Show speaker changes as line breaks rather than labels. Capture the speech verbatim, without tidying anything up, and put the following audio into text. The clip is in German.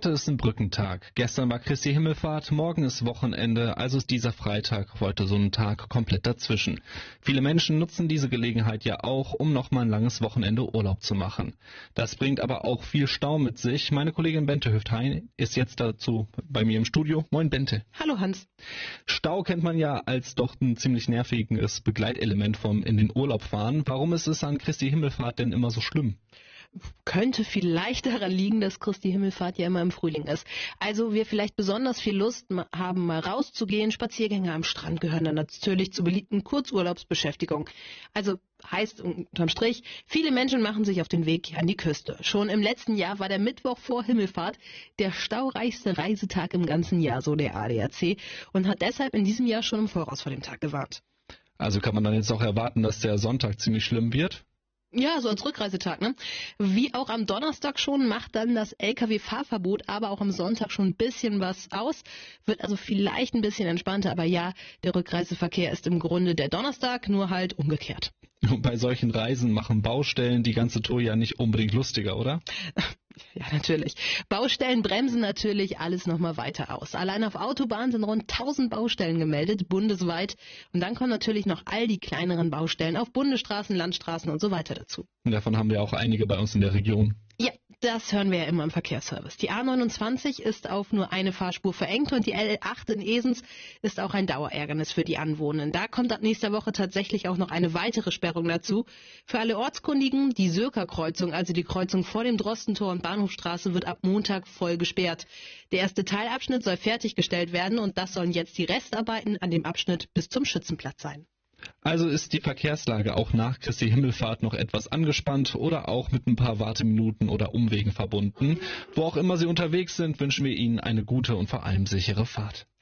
Heute ist ein Brückentag. Gestern war Christi Himmelfahrt, morgen ist Wochenende, also ist dieser Freitag heute so ein Tag komplett dazwischen. Viele Menschen nutzen diese Gelegenheit ja auch, um nochmal ein langes Wochenende Urlaub zu machen. Das bringt aber auch viel Stau mit sich. Meine Kollegin Bente Hüfthain ist jetzt dazu bei mir im Studio. Moin Bente.
Hallo Hans.
Stau kennt man ja als doch ein ziemlich nerviges Begleitelement vom in den Urlaub fahren. Warum ist es an Christi Himmelfahrt denn immer so schlimm?
Könnte vielleicht daran liegen, dass Christi Himmelfahrt ja immer im Frühling ist. Also wir vielleicht besonders viel Lust haben, mal rauszugehen. Spaziergänge am Strand gehören dann natürlich zur beliebten Kurzurlaubsbeschäftigung. Also heißt unterm Strich, viele Menschen machen sich auf den Weg an die Küste. Schon im letzten Jahr war der Mittwoch vor Himmelfahrt der staureichste Reisetag im ganzen Jahr, so der A D A C, und hat deshalb in diesem Jahr schon im Voraus vor dem Tag gewarnt.
Also kann man dann jetzt auch erwarten, dass der Sonntag ziemlich schlimm wird?
Ja, so als Rückreisetag, ne? Wie auch am Donnerstag schon, macht dann das L K W-Fahrverbot aber auch am Sonntag schon ein bisschen was aus. Wird also vielleicht ein bisschen entspannter, aber ja, der Rückreiseverkehr ist im Grunde der Donnerstag, nur halt umgekehrt.
Und bei solchen Reisen machen Baustellen die ganze Tour ja nicht unbedingt lustiger, oder?
Ja, natürlich. Baustellen bremsen natürlich alles nochmal weiter aus. Allein auf Autobahnen sind rund tausend Baustellen gemeldet, bundesweit. Und dann kommen natürlich noch all die kleineren Baustellen auf Bundesstraßen, Landstraßen und so weiter dazu.
Und davon haben wir auch einige bei uns in der Region.
Ja, das hören wir ja immer im Verkehrsservice. Die A neunundzwanzig ist auf nur eine Fahrspur verengt und die L acht in Esens ist auch ein Dauerärgernis für die Anwohner. Da kommt ab nächster Woche tatsächlich auch noch eine weitere Sperrung dazu. Für alle Ortskundigen, die Sürker-Kreuzung, also die Kreuzung vor dem Drostentor und Bahnhofstraße, wird ab Montag voll gesperrt. Der erste Teilabschnitt soll fertiggestellt werden und das sollen jetzt die Restarbeiten an dem Abschnitt bis zum Schützenplatz sein.
Also ist die Verkehrslage auch nach Christi Himmelfahrt noch etwas angespannt oder auch mit ein paar Warteminuten oder Umwegen verbunden. Wo auch immer Sie unterwegs sind, wünschen wir Ihnen eine gute und vor allem sichere Fahrt.